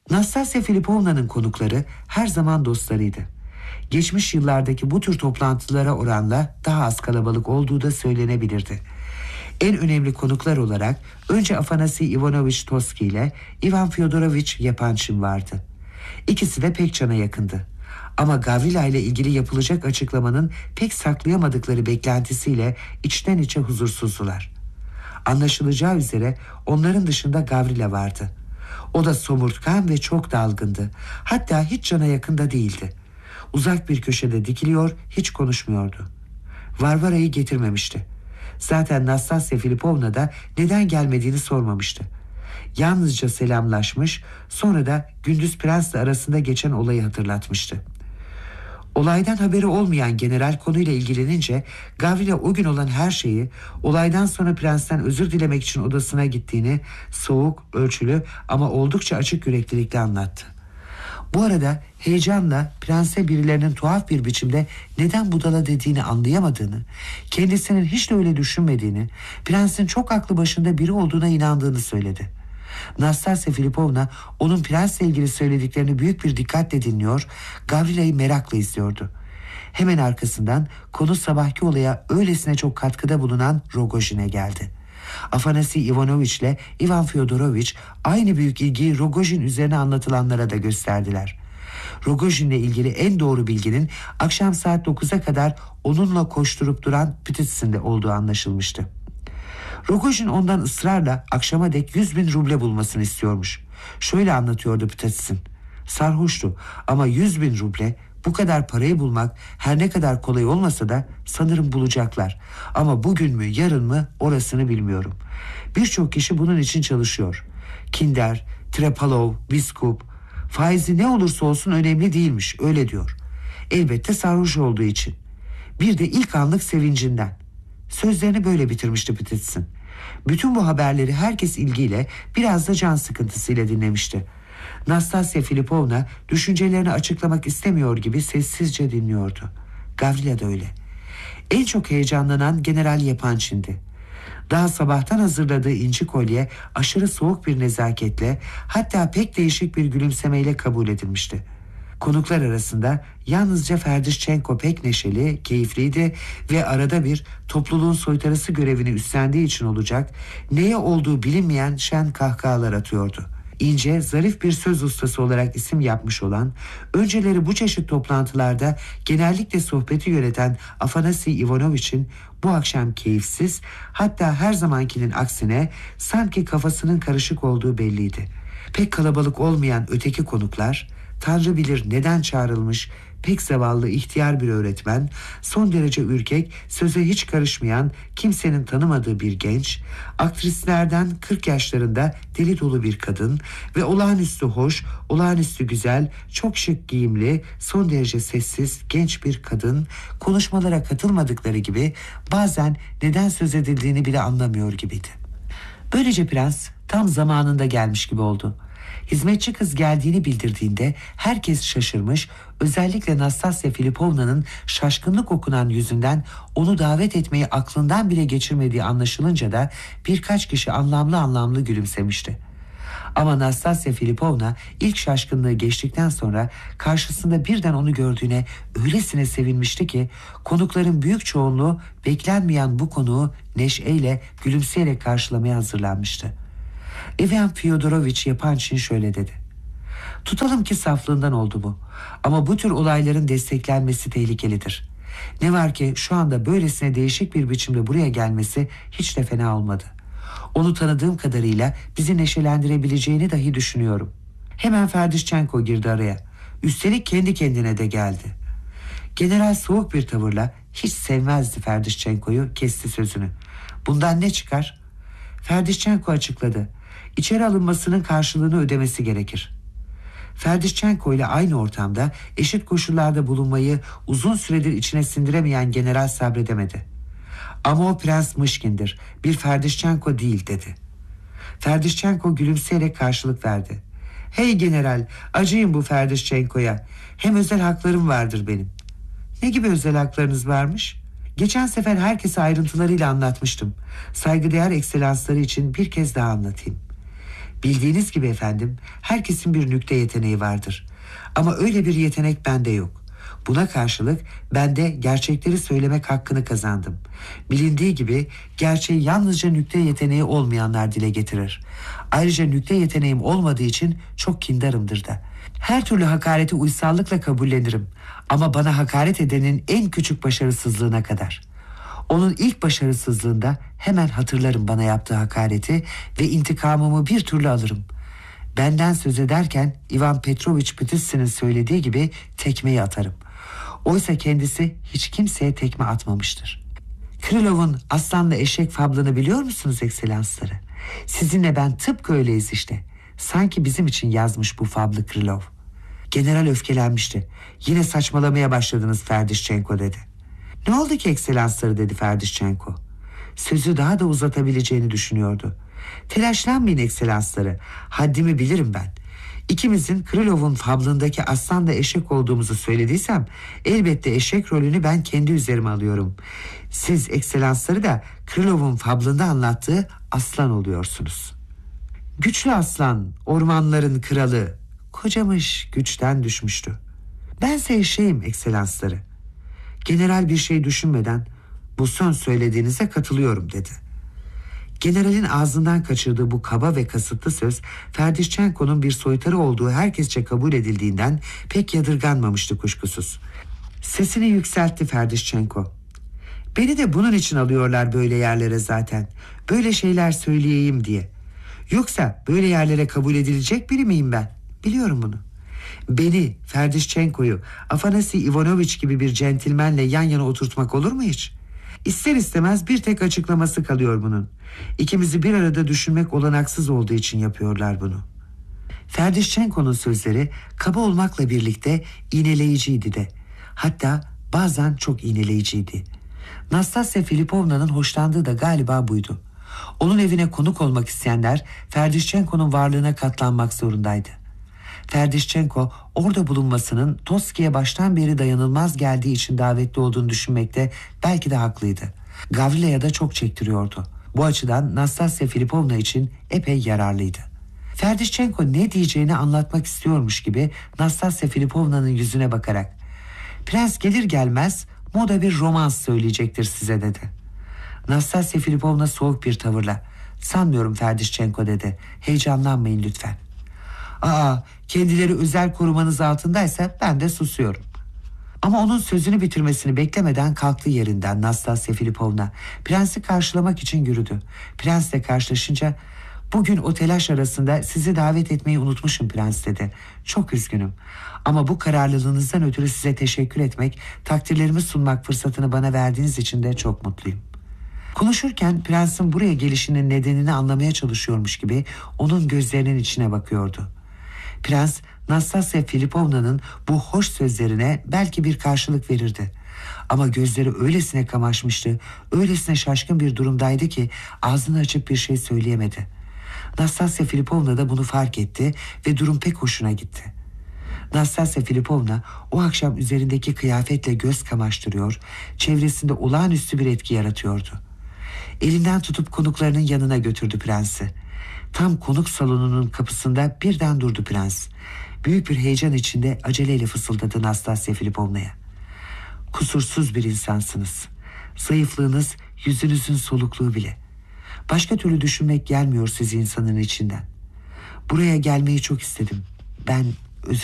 Nastasya Filipovna'nın konukları her zaman dostlarıydı. Geçmiş yıllardaki bu tür toplantılara oranla daha az kalabalık olduğu da söylenebilirdi. En önemli konuklar olarak önce Afanasi Ivanovich Toski ile Ivan Fyodorovich Yapançin vardı. İkisi de pek cana yakındı. Ama Gavrila ile ilgili yapılacak açıklamanın pek saklayamadıkları beklentisiyle içten içe huzursuzdular. Anlaşılacağı üzere onların dışında Gavrila vardı. O da somurtkan ve çok dalgındı. Hatta hiç cana yakında değildi. Uzak bir köşede dikiliyor, hiç konuşmuyordu. Varvara'yı getirmemişti. Zaten Nastasya Filipovna da neden gelmediğini sormamıştı. Yalnızca selamlaşmış, sonra da Gündüz Prens'le arasında geçen olayı hatırlatmıştı. Olaydan haberi olmayan general konuyla ilgilenince Gavrila o gün olan her şeyi, olaydan sonra prensten özür dilemek için odasına gittiğini soğuk, ölçülü ama oldukça açık yüreklilikle anlattı. Bu arada heyecanla prense birilerinin tuhaf bir biçimde neden budala dediğini anlayamadığını, kendisinin hiç de öyle düşünmediğini, prensin çok aklı başında biri olduğuna inandığını söyledi. Nastasya Filipovna onun prensle ilgili söylediklerini büyük bir dikkatle dinliyor, Gavrila'yı merakla izliyordu. Hemen arkasından konu sabahki olaya öylesine çok katkıda bulunan Rogojin'e geldi. Afanasi Ivanovich ile Ivan Fyodorovich aynı büyük ilgiyi Rogojin üzerine anlatılanlara da gösterdiler. Rogojin'le ilgili en doğru bilginin akşam saat 9'a kadar onunla koşturup duran Ptitsin'de olduğu anlaşılmıştı. Rogojin ondan ısrarla akşama dek 100.000 ruble bulmasını istiyormuş. Şöyle anlatıyordu Ptitsin. Sarhoştu ama 100.000 ruble, bu kadar parayı bulmak her ne kadar kolay olmasa da sanırım bulacaklar. Ama bugün mü yarın mı orasını bilmiyorum. Birçok kişi bunun için çalışıyor. Kinder, Trepalov, Biskup, faizi ne olursa olsun önemli değilmiş, öyle diyor. Elbette sarhoş olduğu için. Bir de ilk anlık sevincinden. Sözlerini böyle bitirmişti Ptitsin. Bütün bu haberleri herkes ilgiyle, biraz da can sıkıntısıyla dinlemişti. Nastasya Filipovna düşüncelerini açıklamak istemiyor gibi sessizce dinliyordu. Gavrila da öyle. En çok heyecanlanan General Yapançin'di. Daha sabahtan hazırladığı inci kolye aşırı soğuk bir nezaketle, hatta pek değişik bir gülümsemeyle kabul edilmişti. Konuklar arasında yalnızca Ferdişçenko pek neşeli, keyifliydi ve arada bir topluluğun soytarısı görevini üstlendiği için olacak, neye olduğu bilinmeyen şen kahkahalar atıyordu. İnce, zarif bir söz ustası olarak isim yapmış olan, önceleri bu çeşit toplantılarda genellikle sohbeti yöneten Afanasi Ivanovich'in bu akşam keyifsiz, hatta her zamankinin aksine sanki kafasının karışık olduğu belliydi. Pek kalabalık olmayan öteki konuklar, Tanrı bilir neden çağrılmış pek zavallı ihtiyar bir öğretmen, son derece ürkek, söze hiç karışmayan, kimsenin tanımadığı bir genç, aktrislerden 40 yaşlarında deli dolu bir kadın ve olağanüstü hoş, olağanüstü güzel, çok şık giyimli, son derece sessiz genç bir kadın, konuşmalara katılmadıkları gibi bazen neden söz edildiğini bile anlamıyor gibiydi. Böylece prens tam zamanında gelmiş gibi oldu. Hizmetçi kız geldiğini bildirdiğinde herkes şaşırmış, özellikle Nastasya Filipovna'nın şaşkınlık okunan yüzünden onu davet etmeyi aklından bile geçirmediği anlaşılınca da birkaç kişi anlamlı anlamlı gülümsemişti. Ama Nastasya Filipovna ilk şaşkınlığı geçtikten sonra karşısında birden onu gördüğüne öylesine sevinmişti ki konukların büyük çoğunluğu beklenmeyen bu konuğu neşeyle, gülümseyerek karşılamaya hazırlanmıştı. Ivan Fyodorovich Yapançin şöyle dedi. Tutalım ki saflığından oldu bu. Ama bu tür olayların desteklenmesi tehlikelidir. Ne var ki şu anda böylesine değişik bir biçimde buraya gelmesi hiç de fena olmadı. Onu tanıdığım kadarıyla bizi neşelendirebileceğini dahi düşünüyorum. Hemen Ferdişçenko girdi araya. Üstelik kendi kendine de geldi. General soğuk bir tavırla, hiç sevmezdi Ferdişçenko'yu, kesti sözünü. Bundan ne çıkar? Ferdişçenko açıkladı. İçeri alınmasının karşılığını ödemesi gerekir. Ferdişçenko ile aynı ortamda eşit koşullarda bulunmayı uzun süredir içine sindiremeyen general sabredemedi. Ama o Prens Mışkin'dir, bir Ferdişçenko değil dedi. Ferdişçenko gülümseyerek karşılık verdi. Hey general, acıyın bu Ferdişçenko'ya. Hem özel haklarım vardır benim. Ne gibi özel haklarınız varmış? Geçen sefer herkese ayrıntılarıyla anlatmıştım. Saygıdeğer ekselansları için bir kez daha anlatayım. Bildiğiniz gibi efendim, herkesin bir nükte yeteneği vardır. Ama öyle bir yetenek bende yok. Buna karşılık ben de gerçekleri söylemek hakkını kazandım. Bilindiği gibi gerçeği yalnızca nükte yeteneği olmayanlar dile getirir. Ayrıca nükte yeteneğim olmadığı için çok kindarımdır da. Her türlü hakareti uysallıkla kabullenirim. Ama bana hakaret edenin en küçük başarısızlığına kadar. Onun ilk başarısızlığında hemen hatırlarım bana yaptığı hakareti ve intikamımı bir türlü alırım. Benden söz ederken Ivan Petrovich Pütüssin'in söylediği gibi tekmeyi atarım. Oysa kendisi hiç kimseye tekme atmamıştır. Krılov'un aslanla eşek fablını biliyor musunuz ekselansları? Sizinle ben tıpkı öyleyiz işte. Sanki bizim için yazmış bu fablı Krılov. General öfkelenmişti. Yine saçmalamaya başladınız Ferdişçenko dedi. Ne oldu ki ekselansları dedi Ferdişçenko. Sözü daha da uzatabileceğini düşünüyordu. Telaşlanmayın ekselansları. Haddimi bilirim ben. İkimizin Krılov'un fablındaki aslanla eşek olduğumuzu söylediysem elbette eşek rolünü ben kendi üzerime alıyorum. Siz ekselansları da Krılov'un fablında anlattığı aslan oluyorsunuz. Güçlü aslan, ormanların kralı, kocamış güçten düşmüştü. Bense eşeğim ekselansları. General bir şey düşünmeden bu son söylediğinize katılıyorum dedi. Generalin ağzından kaçırdığı bu kaba ve kasıtlı söz Ferdişçenko'nun bir soytarı olduğu herkesçe kabul edildiğinden pek yadırganmamıştı kuşkusuz. Sesini yükseltti Ferdişçenko. Beni de bunun için alıyorlar böyle yerlere zaten. Böyle şeyler söyleyeyim diye. Yoksa böyle yerlere kabul edilecek biri miyim ben? Biliyorum bunu. Beni, Ferdişçenko'yu, Afanasi Ivanoviç gibi bir centilmenle yan yana oturtmak olur mu hiç? İster istemez bir tek açıklaması kalıyor bunun. İkimizi bir arada düşünmek olanaksız olduğu için yapıyorlar bunu. Ferdişçenko'nun sözleri kaba olmakla birlikte iğneleyiciydi de. Hatta bazen çok iğneleyiciydi. Nastasya Filipovna'nın hoşlandığı da galiba buydu. Onun evine konuk olmak isteyenler Ferdişçenko'nun varlığına katlanmak zorundaydı. Ferdişçenko orada bulunmasının Toski'ye baştan beri dayanılmaz geldiği için davetli olduğunu düşünmekte belki de haklıydı. Gavrila'ya da çok çektiriyordu. Bu açıdan Nastasya Filipovna için epey yararlıydı. Ferdişçenko ne diyeceğini anlatmak istiyormuş gibi Nastasya Filipovna'nın yüzüne bakarak "Prens gelir gelmez moda bir romans söyleyecektir size" dedi. Nastasya Filipovna soğuk bir tavırla "Sanmıyorum Ferdişçenko" dedi. "Heyecanlanmayın lütfen." Kendileri özel korumanız altındaysa ben de susuyorum. Ama onun sözünü bitirmesini beklemeden kalktı yerinden Nastasya Filipovna. Prensi karşılamak için yürüdü. Prensle karşılaşınca "Bugün o telaş arasında sizi davet etmeyi unutmuşum prens" dedi. "Çok üzgünüm. Ama bu kararlılığınızdan ötürü size teşekkür etmek, takdirlerimi sunmak fırsatını bana verdiğiniz için de çok mutluyum." Konuşurken prensin buraya gelişinin nedenini anlamaya çalışıyormuş gibi onun gözlerinin içine bakıyordu. Prens Nastasya Filipovna'nın bu hoş sözlerine belki bir karşılık verirdi. Ama gözleri öylesine kamaşmıştı, öylesine şaşkın bir durumdaydı ki ağzını açıp bir şey söyleyemedi. Nastasya Filipovna da bunu fark etti ve durum pek hoşuna gitti. Nastasya Filipovna o akşam üzerindeki kıyafetle göz kamaştırıyor, çevresinde olağanüstü bir etki yaratıyordu. Elinden tutup konuklarının yanına götürdü prensi. Tam konuk salonunun kapısında birden durdu prens. Büyük bir heyecan içinde aceleyle fısıldadı Nastasya Filipovna'ya. "Kusursuz bir insansınız. Zayıflığınız yüzünüzün solukluğu bile. Başka türlü düşünmek gelmiyor sizi insanın içinden. Buraya gelmeyi çok istedim. Ben